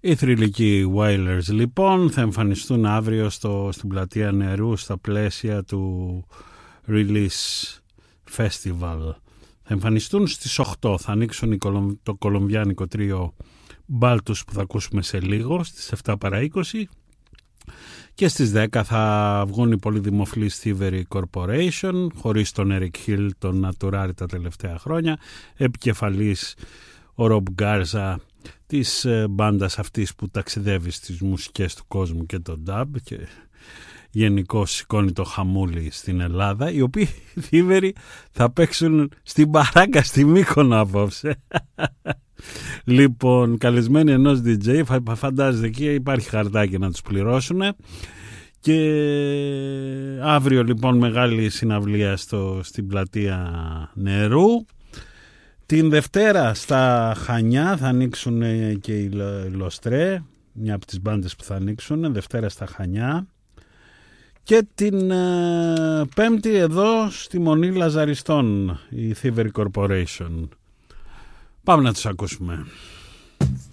Οι θρυλικοί Wailers λοιπόν θα εμφανιστούν αύριο στην πλατεία Νερού στα πλαίσια του Release Festival. Θα εμφανιστούν στις 8, θα ανοίξουν το κολομβιάνικο τρίο Baltus που θα ακούσουμε σε λίγο, στις 7 παρά 20, και στις 10 θα βγουν οι πολύ δημοφιλείς Thievery Corporation, χωρίς τον Eric Hill, τον Naturari τα τελευταία χρόνια, επικεφαλής ο Rob Garza της μπάντας αυτής που ταξιδεύει στις μουσικές του κόσμου και το dub και γενικώς σηκώνει το χαμούλι στην Ελλάδα, οι οποίοι Thievery θα παίξουν στην Παράγκα στη Μύκονο απόψε. Λοιπόν, καλεσμένοι ενός DJ, φαντάζεστε εκεί υπάρχει χαρτάκι να τους πληρώσουν. Και αύριο λοιπόν μεγάλη συναυλία στην πλατεία Νερού. Την Δευτέρα στα Χανιά θα ανοίξουν και οι Λοστρέ, μια από τις μπάντες που θα ανοίξουν Δευτέρα στα Χανιά. Και την Πέμπτη εδώ στη Μονή Λαζαριστών, η Thievery Corporation. Πάμε να τους ακούσουμε.